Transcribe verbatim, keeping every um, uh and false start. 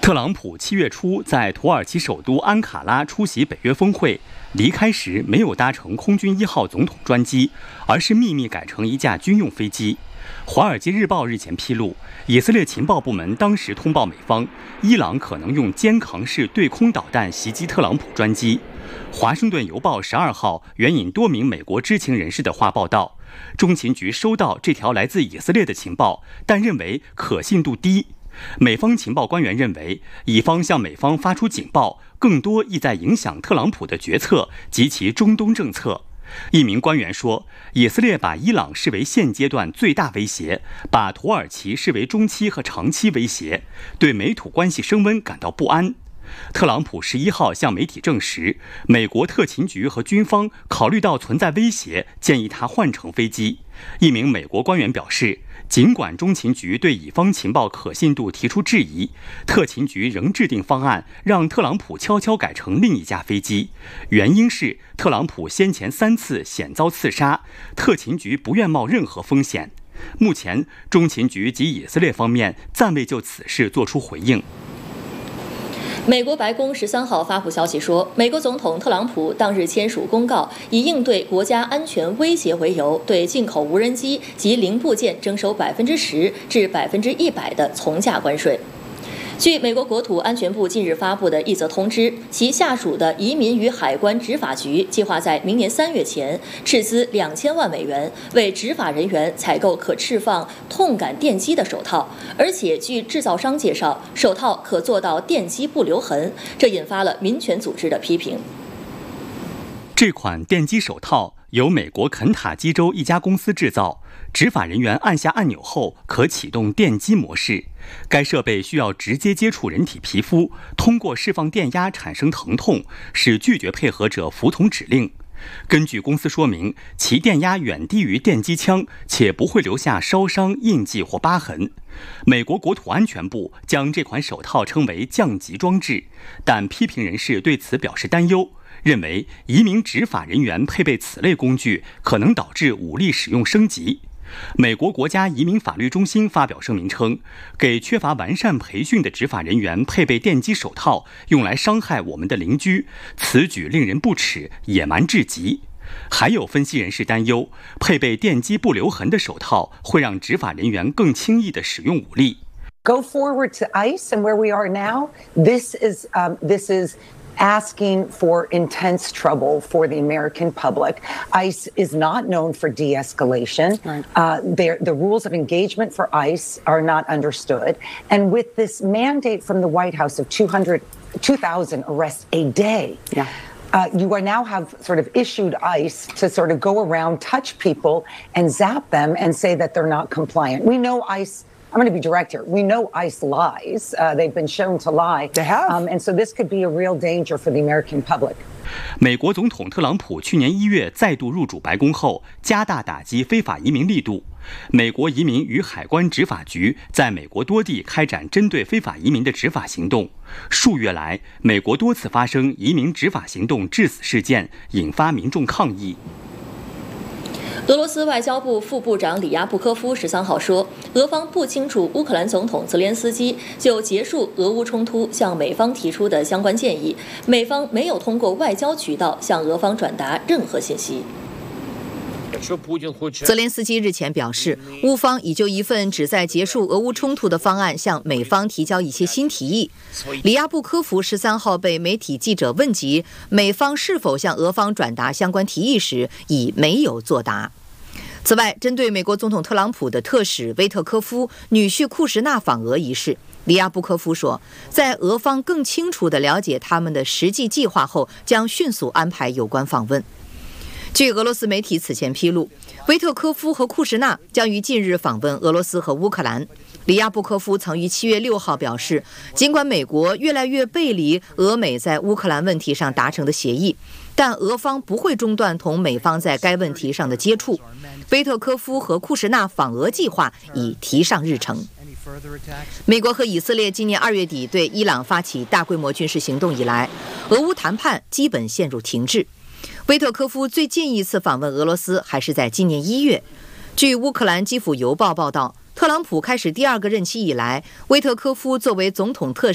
特朗普七月初在土耳其首都安卡拉出席北约峰会，离开时没有搭乘空军一号总统专机，而是秘密改乘一架军用飞机。《华尔街日报》日前披露，以色列情报部门当时通报美方，伊朗可能用肩扛式对空导弹袭击特朗普专机。《华盛顿邮报》十二号援引多名美国知情人士的话报道，中情局收到这条来自以色列的情报，但认为可信度低。美方情报官员认为，以方向美方发出警报，更多意在影响特朗普的决策及其中东政策。一名官员说，以色列把伊朗视为现阶段最大威胁，把土耳其视为中期和长期威胁，对美土关系升温感到不安。特朗普十一号向媒体证实，美国特勤局和军方考虑到存在威胁，建议他换乘飞机。一名美国官员表示，尽管中情局对以方情报可信度提出质疑，特勤局仍制定方案，让特朗普悄悄改乘另一架飞机。原因是特朗普先前三次险遭刺杀，特勤局不愿冒任何风险。目前，中情局及以色列方面暂未就此事作出回应。 美国白宫十三号发布消息说，美国总统特朗普当日签署公告，以应对国家安全威胁为由，对进口无人机及零部件征收百分之十至百分之一百的从价关税。据美国国土安全部近日发布的一则通知，其下属的移民与海关执法局计划在明年三月前斥资两千万美元，为执法人员采购可释放痛感电击的手套，而且据制造商介绍，手套可做到电击不留痕，这引发了民权组织的批评。 这款电击手套由美国肯塔基州一家公司制造，执法人员按下按钮后可启动电击模式。该设备需要直接接触人体皮肤，通过释放电压产生疼痛，使拒绝配合者服从指令。根据公司说明，其电压远低于电击枪，且不会留下烧伤、印记或疤痕。美国国土安全部将这款手套称为降级装置，但批评人士对此表示担忧，认为移民执法人员配备此类工具可能导致武力使用升级。美国国家移民法律中心发表声明称，给缺乏完善培训的执法人员配备电击手套，用来伤害我们的邻居，此举令人不齿，野蛮至极。还有分析人士担忧，配备电击不留痕的手套会让执法人员更轻易地使用武力。 Go forward to ICE and where we are now. This is um, this is. asking for intense trouble for the American public. ICE is not known for de-escalation. Right. Uh, the rules of engagement for ICE are not understood. And with this mandate from the White House of two hundred, two thousand arrests a day, yeah. Uh, you are now have sort of issued ICE to sort of go around, touch people, and zap them and say that they're not compliant. We know ICE I'm going to be direct here. We know ICE lies. Uh, they've been shown to lie. They have. Um, and so this could be a real danger for the American public. 美国总统特朗普去年一月再度入主白宫后，加大打击非法移民力度。美国移民与海关执法局在美国多地开展针对非法移民的执法行动。数月来，美国多次发生移民执法行动致死事件，引发民众抗议。 俄罗斯外交部副部长里亚布科夫十三号说，俄方不清楚乌克兰总统泽连斯基就结束俄乌冲突向美方提出的相关建议，美方没有通过外交渠道向俄方转达任何信息。 泽连斯基日前表示，乌方已就一份旨在结束俄乌冲突的方案向美方提交一些新提议。里亚布科夫十三号被媒体记者问及美方是否向俄方转达相关提议时，已没有作答。此外，针对美国总统特朗普的特使威特科夫女婿库什纳访俄一事，里亚布科夫说，在俄方更清楚地了解他们的实际计划后，将迅速安排有关访问。据俄罗斯媒体此前披露，维特科夫和库什纳将于近日访问俄罗斯和乌克兰。里亚布科夫曾于七月六号表示，尽管美国越来越背离俄美在乌克兰问题上达成的协议，但俄方不会中断同美方在该问题上的接触。维特科夫和库什纳访俄计划已提上日程。美国和以色列今年二月底对伊朗发起大规模军事行动以来，俄乌谈判基本陷入停滞。维特科夫最近一次访问俄罗斯还是在今年一月。据乌克兰基辅邮报报道，特朗普开始第二个任期以来，维特科夫作为总统特